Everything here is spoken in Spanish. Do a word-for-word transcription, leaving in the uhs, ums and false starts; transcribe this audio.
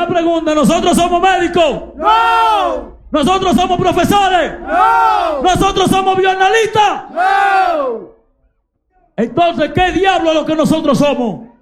una pregunta. ¿Nosotros somos médicos? No. ¿Nosotros somos profesores? No. ¿Nosotros somos bioanalistas? No. Entonces, ¿qué diablo es lo que nosotros somos?